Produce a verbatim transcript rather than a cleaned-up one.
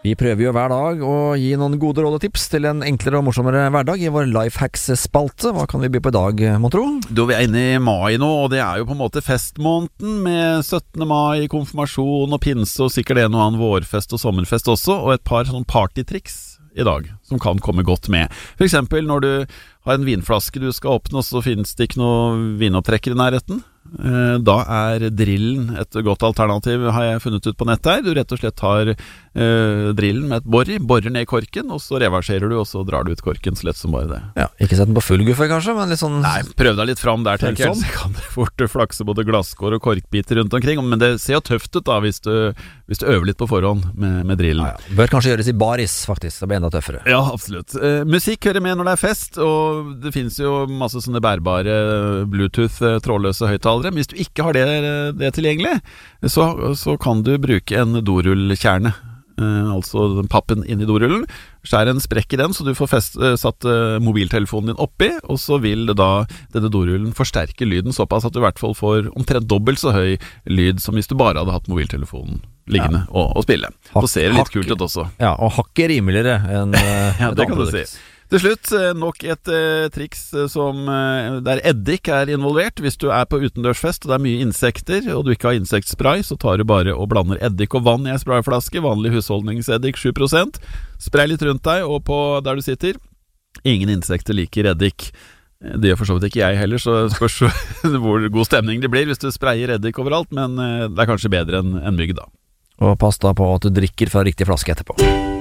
Vi prøver jo hver dag å gi noen gode råd og tips til en enklere og morsommere hverdag i vår Lifehacks-spalte. Hva kan vi by på i dag, mon tro? Du, vi er inne i mai nå, og det er jo på en måte festmåneden med syttende mai, konfirmasjon og pinse, og sikkert en og annen vårfest og sommerfest også, og et par sånn partytriks i dag som kan komme godt med. For eksempel når du har en vinflaske du skal åpne, og så finnes det ikke noe vinopptrekker i nærheten. Da er drillen et godt alternativ, har jeg funnet ut på nettet her. Du rett og slett tar eh, drillen med et bor i, borer ned korken, og så reverserer du, og så drar du ut korken så lett som bare det. Ja, ikke sett den på full guffe kanskje, men litt sånn... Nei, prøv deg litt fram der, tenker jeg. Så kan det fort flakse både glasskår og korkbiter rundt omkring, men det ser jo tøft ut da, hvis du, hvis du øver litt på forhånd med, med drillen. Ja, ja. Bør kanskje gjøres i baris, faktisk, det blir enda tøffere. Ja, absolutt. Eh, musikk hører med når det er fest, og det finnes jo masse sånne bærbare Bluetooth trådløse høyttalere. Men hvis du ikke har det, det tilgjengelig, så, så kan du bruke en dorullkjerne, eh, altså den pappen inn i dorullen. Skjær en sprekk i den, så du får fest, eh, satt eh, mobiltelefonen din oppi, og så vil det da denne dorullen forsterke lyden såpass at du i hvert fall får omtrent dobbelt så høy lyd som hvis du bare hadde hatt mobiltelefonen liggende ja. og, og spille. Så ser det litt kult ut også. Ja, og hakket rimeligere enn eh, ja, det kan du si. Til slutt, nok et eh, triks som, eh, der eddik er involvert. Hvis du er på utendørsfest og det er mye insekter, og du ikke har insektspray, så tar du bare og blander eddik og vann i en sprayflaske, vanlig husholdningseddik sju prosent. Spray litt rundt deg og på der du sitter. Ingen insekter liker eddik. Det gjør for så vidt ikke jeg heller, så spørs hvor god stemning det blir hvis du sprayer eddik overalt, men eh, det er kanskje bedre enn en mygg da. Og pass da på at du drikker fra riktig flaske etterpå.